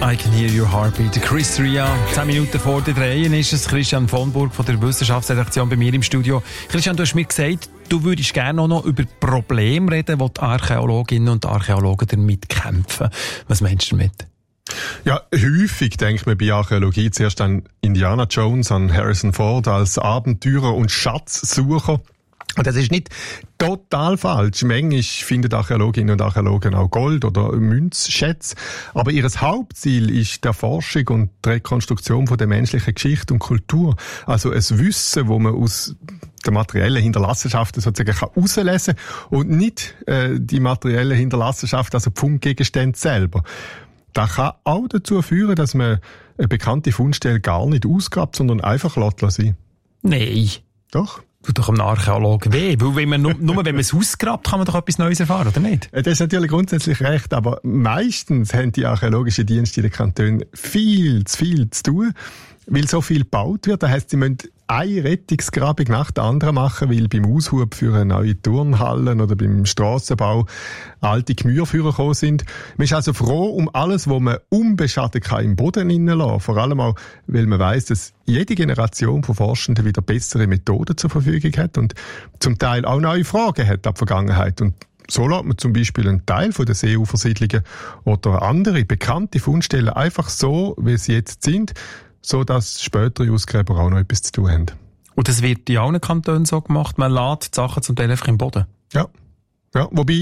I Can Hear Your Heartbeat. Chris Ria, 10 Minuten vor der 3 ist es. Christian von Burg von der Wissenschaftsredaktion bei mir im Studio. Christian, du hast mir gesagt, du würdest gerne auch noch über Probleme reden, die die Archäologinnen und Archäologen damit kämpfen. Was meinst du damit? Ja, häufig denkt man bei Archäologie zuerst an Indiana Jones, an Harrison Ford als Abenteurer und Schatzsucher. Und das ist nicht total falsch. Manchmal finden Archäologinnen und Archäologen auch Gold oder Münzschätze. Aber ihr Hauptziel ist die Erforschung und die Rekonstruktion von der menschlichen Geschichte und Kultur. Also ein Wissen, wo man aus der materiellen Hinterlassenschaften sozusagen herauslesen kann und nicht die materielle Hinterlassenschaft, also die Fundgegenstände selber. Das kann auch dazu führen, dass man eine bekannte Fundstelle gar nicht ausgrabt, sondern einfach lassen. Nein. Doch. Tut doch einem Archäologen weh. Weil wenn man, nur wenn man es ausgrabt, kann man doch etwas Neues erfahren, oder nicht? Das ist natürlich grundsätzlich recht, aber meistens haben die archäologischen Dienste in den Kantonen viel zu tun, weil so viel gebaut wird. Das heisst, sie müssen eine Rettungsgrabung nach der anderen machen, weil beim Aushub für eine neue Turnhallen oder beim Strassenbau alte Gemüseführer gekommen sind. Man ist also froh um alles, was man unbeschadet kann im Boden hineinlassen. Vor allem auch, weil man weiss, dass jede Generation von Forschenden wieder bessere Methoden zur Verfügung hat und zum Teil auch neue Fragen hat ab der Vergangenheit. Und so lässt man zum Beispiel einen Teil von der Seeufersiedlungen oder andere bekannte Fundstellen einfach so, wie sie jetzt sind, so dass spätere Ausgräber auch noch etwas zu tun haben. Und das wird in allen Kantonen so gemacht? Man lässt die Sachen zum Teil einfach im Boden? Ja. Ja, wobei,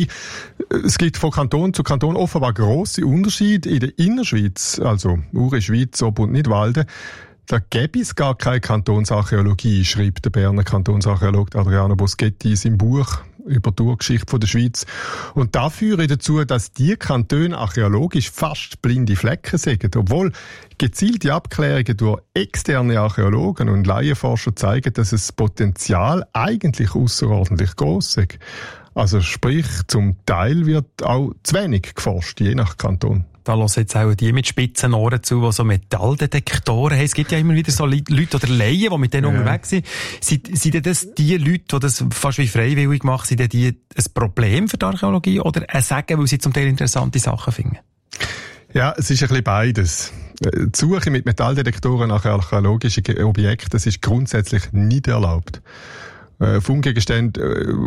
es gibt von Kanton zu Kanton offenbar grosse Unterschiede. In der Innerschweiz, also Uri, Schweiz, Ob und Nidwalden, da gäbe es gar keine Kantonsarchäologie, schreibt der Berner Kantonsarchäologe Adriano Boschetti in seinem Buch über die Urgeschichte der Schweiz. Und das führt dazu, dass die Kantone archäologisch fast blinde Flecken sind, obwohl gezielte Abklärungen durch externe Archäologen und Laienforscher zeigen, dass das Potenzial eigentlich außerordentlich gross ist. Also sprich, zum Teil wird auch zu wenig geforscht, je nach Kanton. Da hören jetzt auch die mit spitzen Ohren zu, die so Metalldetektoren haben. Es gibt ja immer wieder so Leute oder Laien, die mit denen unterwegs sind. Sind das die Leute, die das fast wie freiwillig machen, sind die ein Problem für die Archäologie oder ein Sagen, weil sie zum Teil interessante Sachen finden? Ja, es ist ein bisschen beides. Die Suche mit Metalldetektoren nach archäologischen Objekten, das ist grundsätzlich nicht erlaubt. Fundgegenstände,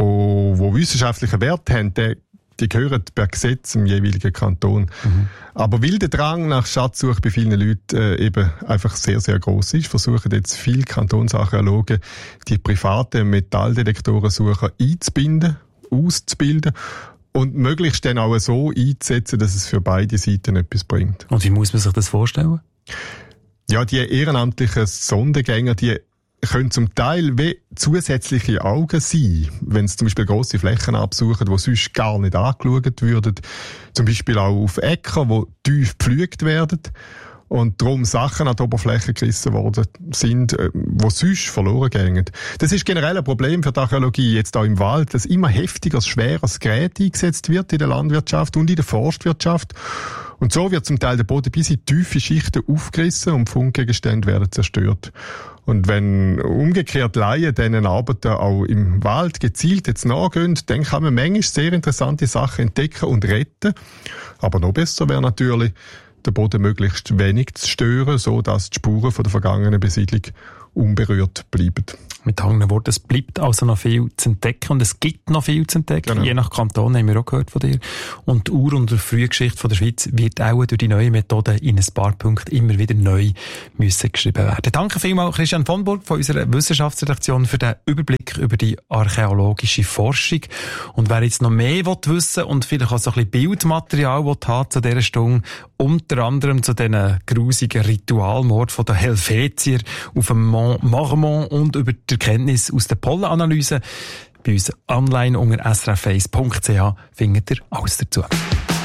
wo wissenschaftlichen Wert haben, die gehören per Gesetz im jeweiligen Kanton. Mhm. Aber weil der Drang nach Schatzsuche bei vielen Leuten eben einfach sehr, sehr gross ist, versuchen jetzt viele Kantonsarchäologen, die privaten Metalldetektorensucher einzubinden, auszubilden und möglichst dann auch so einzusetzen, dass es für beide Seiten etwas bringt. Und wie muss man sich das vorstellen? Ja, die ehrenamtlichen Sondengänger, die können zum Teil wie zusätzliche Augen sein, wenn sie zum Beispiel grosse Flächen absuchen, die sonst gar nicht angeschaut würden. Zum Beispiel auch auf Äckern, die tief gepflügt werden und darum Sachen an die Oberfläche gerissen worden sind, die sonst verloren gehen. Das ist generell ein Problem für die Archäologie, jetzt auch im Wald, dass immer heftiger, schweres Gerät eingesetzt wird in der Landwirtschaft und in der Forstwirtschaft. Und so wird zum Teil der Boden bis in tiefe Schichten aufgerissen und Fundgegenstände werden zerstört. Und wenn umgekehrt Laien diesen Arbeiten auch im Wald gezielt jetzt nachgehen, dann kann man manchmal sehr interessante Sachen entdecken und retten. Aber noch besser wäre natürlich, den Boden möglichst wenig zu stören, so dass die Spuren von der vergangenen Besiedlung unberührt bleiben. Mit anderen Worten, es bleibt also noch viel zu entdecken und es gibt noch viel zu entdecken. Genau. Je nach Kanton haben wir auch gehört von dir. Und die Ur- und die Frühgeschichte von der Schweiz wird auch durch die neue Methode in ein paar Punkten immer wieder neu müssen geschrieben werden. Danke vielmals, Christian von Burg von unserer Wissenschaftsredaktion für den Überblick über die archäologische Forschung. Und wer jetzt noch mehr wissen will und vielleicht auch so ein bisschen Bildmaterial haben zu dieser Stunde, unter anderem zu diesen grusigen Ritualmord von den Helvetier auf dem Mont Marmont und über die Erkenntnis aus der Pollenanalyse. Bei uns online unter srf1.ch findet ihr alles dazu.